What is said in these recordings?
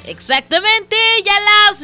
Exactamente, ya las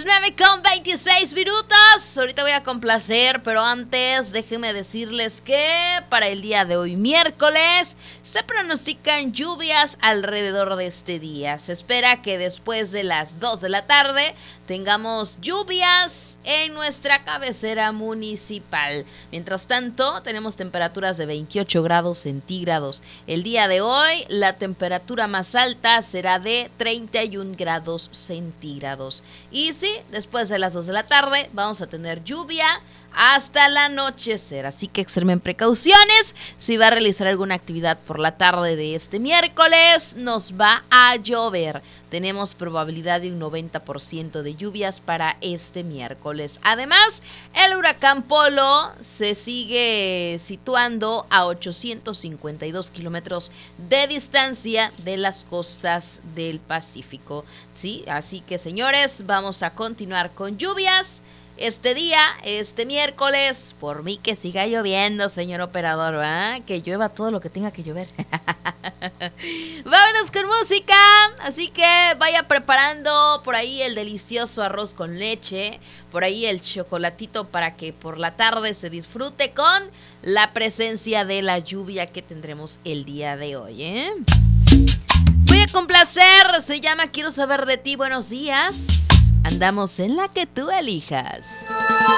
9:26. Ahorita voy a complacer, pero antes déjenme decirles que para el día de hoy, miércoles, se pronostican lluvias alrededor de este día. Se espera que después de las 2 de la tarde tengamos lluvias en nuestra cabecera municipal. Mientras tanto, tenemos temperaturas de 28 grados centígrados. El día de hoy, la temperatura más alta será de 31 grados centígrados. Y sí, después de las 2 de la tarde vamos a tener lluvia hasta el anochecer, así que extremen precauciones. Si va a realizar alguna actividad por la tarde de este miércoles, nos va a llover. Tenemos probabilidad de un 90% de lluvias para este miércoles. Además, el huracán Polo se sigue situando a 852 kilómetros de distancia de las costas del Pacífico. Sí, así que señores, vamos a continuar con lluvias este día, este miércoles. Por mí que siga lloviendo, señor operador, ¿va? Que llueva todo lo que tenga que llover. Vámonos con música. Así que vaya preparando por ahí el delicioso arroz con leche, por ahí el chocolatito para que por la tarde se disfrute con la presencia de la lluvia que tendremos el día de hoy, ¿eh? Voy a complacer, se llama Quiero saber de ti, buenos días. Andamos en la que tú elijas.